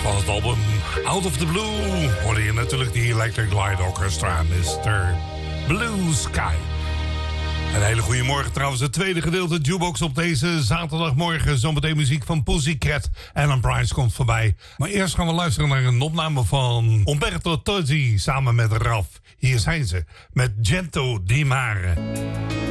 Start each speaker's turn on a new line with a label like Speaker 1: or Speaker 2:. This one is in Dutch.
Speaker 1: Van het album Out of the Blue hoorde je natuurlijk die Electric Light Orchestra, Mr. Blue Sky. Een hele goede morgen trouwens, het tweede gedeelte Jukebox op deze zaterdagmorgen. Zometeen muziek van Pussycat. Alan Price komt voorbij. Maar eerst gaan we luisteren naar een opname van Umberto Tozzi samen met Raf. Hier zijn ze met Gento di Mare.